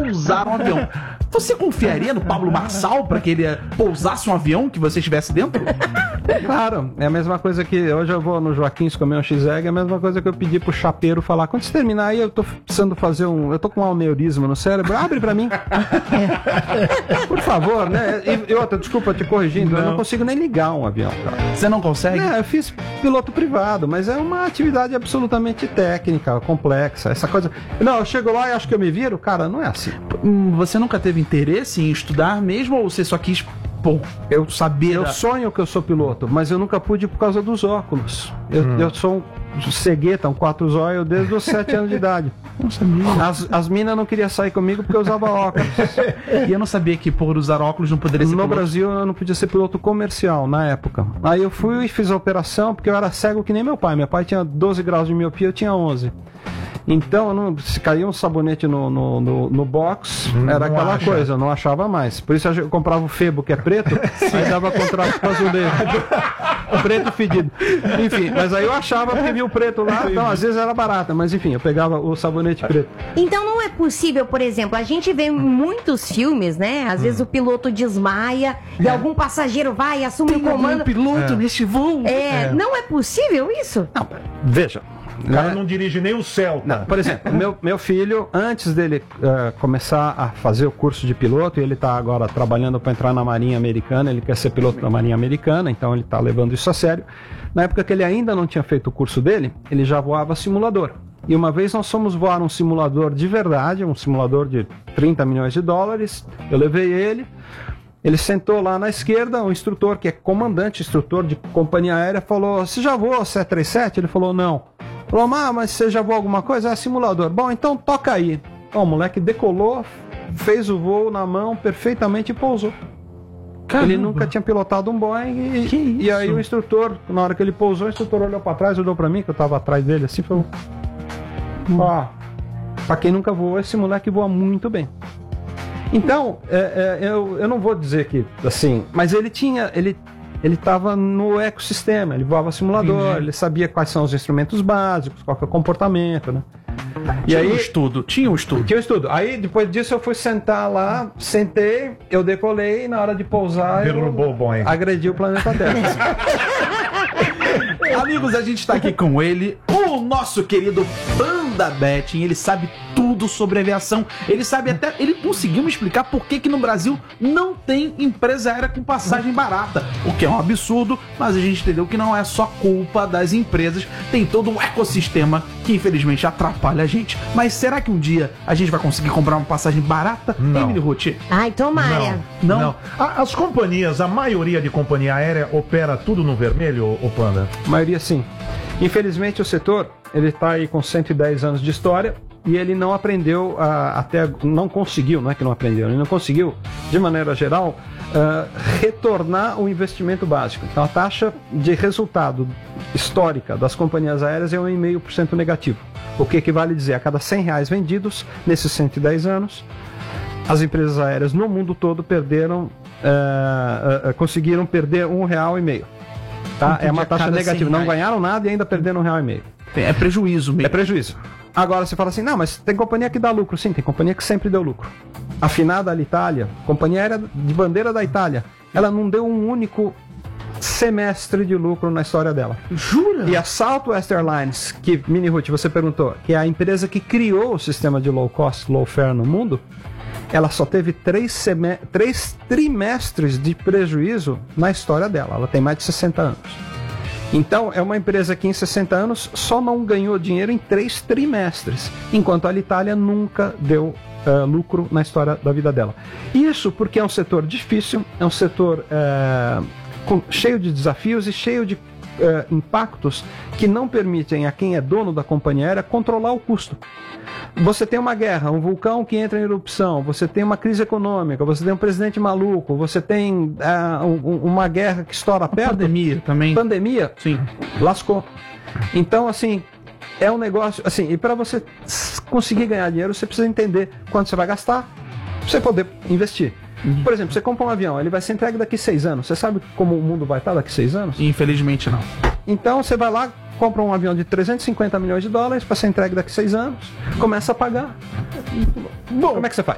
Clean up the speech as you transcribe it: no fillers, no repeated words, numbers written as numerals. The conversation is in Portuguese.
pousar um avião. Você confiaria no Pablo Marçal para que ele pousasse um avião que você estivesse dentro? Claro, é a mesma coisa que hoje eu vou no Joaquim's comer um X-Egg, é a mesma coisa que eu pedi pro chapeiro falar, quando você terminar aí eu tô precisando fazer eu tô com um aneurisma no cérebro, abre pra mim. Por favor, né? E outra, desculpa te corrigindo, eu não consigo nem ligar um avião, cara. Você não consegue? Eu fiz piloto privado, mas é uma atividade absolutamente técnica, complexa, essa coisa. Não, eu chego lá e acho que eu me viro, cara, não é assim. Você nunca teve interesse em estudar mesmo, ou você só quis eu saber? Eu sonho que eu sou piloto, mas eu nunca pude por causa dos óculos. Eu sou um cegueta, um 4 zóio desde os 7 anos de idade. Não sabia. As minas não queriam sair comigo porque eu usava óculos. E eu não sabia que por usar óculos não poderia ser piloto. No Brasil eu não podia ser piloto comercial na época. Aí eu fui e fiz a operação porque eu era cego que nem meu pai. Meu pai tinha 12 graus de miopia, eu tinha 11. Então, se caía um sabonete no box, era aquela coisa, eu não achava mais. Por isso eu comprava o Febo, que é preto, aí dava contrato com o azulejo. Preto fedido. Enfim, mas aí eu achava porque via o preto lá, então às vezes era barata, mas enfim, eu pegava o sabonete preto. Então não é possível, por exemplo, a gente vê muitos filmes, né? Às vezes o piloto desmaia e algum passageiro vai e assume o comando. Piloto neste voo. Não é possível isso? Não, veja. O cara não dirige nem o céu. Não, por exemplo, meu filho, antes dele começar a fazer o curso de piloto, e ele está agora trabalhando para entrar na Marinha Americana, ele quer ser piloto da Marinha Americana, então ele está levando isso a sério. Na época que ele ainda não tinha feito o curso dele, ele já voava simulador. E uma vez nós fomos voar um simulador de verdade, um simulador de 30 milhões de dólares, eu levei ele sentou lá na esquerda, o instrutor, que é comandante, instrutor de companhia aérea, falou, você já voou 737? Ele falou, não. Falou, mas você já voou alguma coisa? É simulador. Bom, então toca aí. O moleque decolou, fez o voo na mão perfeitamente e pousou. Caramba. Ele nunca tinha pilotado um Boeing e aí o instrutor, na hora que ele pousou, o instrutor olhou pra trás, olhou pra mim, que eu tava atrás dele assim, falou, pra quem nunca voou, esse moleque voa muito bem. Então, eu não vou dizer que, assim, mas ele estava no ecossistema, ele voava simulador, ele sabia quais são os instrumentos básicos, qual que é o comportamento, né? Tinha um estudo. Tinha um estudo. Aí, depois disso, eu fui sentar lá, sentei, eu decolei, e na hora de pousar, derrubou o Boeing. Agredi o planeta Terra. Amigos, a gente tá aqui com ele, o nosso querido Panda Betting. Ele sabe tudo sobre aviação. Ele sabe até... Ele conseguiu me explicar por que no Brasil não tem empresa aérea com passagem barata. O que é um absurdo, mas a gente entendeu que não é só culpa das empresas. Tem todo um ecossistema que infelizmente atrapalha a gente. Mas será que um dia a gente vai conseguir comprar uma passagem barata? Não. Emily Ruth? Ai, tomara. Não? As companhias, a maioria de companhia aérea opera tudo no vermelho, ô Panda? A maioria sim. Infelizmente o setor, ele está aí com 110 anos de história e ele não aprendeu não conseguiu, não é que não aprendeu, ele não conseguiu, de maneira geral, retornar o investimento básico. Então a taxa de resultado histórica das companhias aéreas é 1,5% negativo, o que equivale a dizer, a cada R$100 vendidos nesses 110 anos, as empresas aéreas no mundo todo conseguiram perder R$1,50. Tá? É uma taxa negativa, não ganharam nada e ainda perderam R$1,50. É prejuízo mesmo. É prejuízo. Agora você fala assim, não, mas tem companhia que dá lucro. Sim, tem companhia que sempre deu lucro. A Finada Alitalia, companhia aérea de bandeira da Itália, ela não deu um único semestre de lucro na história dela. Jura? E a Southwest Airlines, que, Mini Ruth, você perguntou, que é a empresa que criou o sistema de low cost, low fare no mundo, ela só teve 3 trimestres de prejuízo na história dela. Ela tem mais de 60 anos. Então, é uma empresa que em 60 anos só não ganhou dinheiro em 3 trimestres, enquanto a Alitalia nunca deu lucro na história da vida dela. Isso porque é um setor difícil, é um setor cheio de desafios e cheio de impactos que não permitem a quem é dono da companhia aérea controlar o custo. Você tem uma guerra, um vulcão que entra em erupção, você tem uma crise econômica, você tem um presidente maluco, você tem uma guerra que estoura perto. Pandemia também. Pandemia? Sim. Lascou. Então, assim, é um negócio... assim, e para você conseguir ganhar dinheiro, você precisa entender quanto você vai gastar para você poder investir. Por exemplo, você compra um avião, ele vai ser entregue daqui 6 anos. Você sabe como o mundo vai estar daqui 6 anos? Infelizmente não. Então você vai lá, compra um avião de 350 milhões de dólares para ser entregue daqui 6 anos, começa a pagar. Bom, como é que você faz?